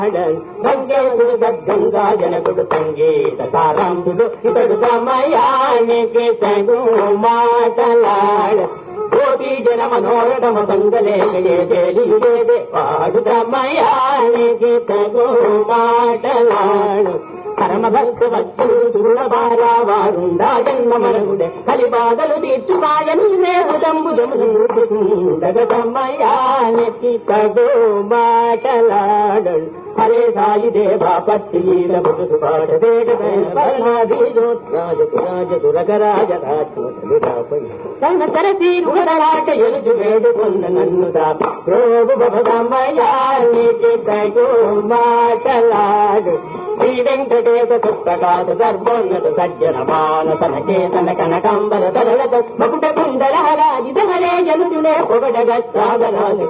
గంగేశుడు గద్గంగా జనకుడు సంగీత సారాంశుడు ఇతడు సమయానికి తగు మాటలాడు గోపీ జన మనోరమ సంగలేదే వాడు సమయానికి తగు మాటలాడు పరమ భక్త భక్తుడు దుర్లభారా వారుండా జన్మ మరుగుడే కలిబాధలు తీర్చువాయని హృదంబుజముడగ సమయానికి తగు మాటలాడు హరే సాయి దేవా పత్తిల బుధు పాటరాజరాజరాజరాజ ఎలుచు వేడుకొన్న నన్ను దాబు సమయానికి తగు మాటలాడు శ్రీ వెంకటేశ సుప్రకాశ సర్వోన్నత సజ్జన మానసన చేతన కనకాంబర తరలత మకుట కుండలహరాజి ధరే జనుజునే పొగడగ సాగరాజు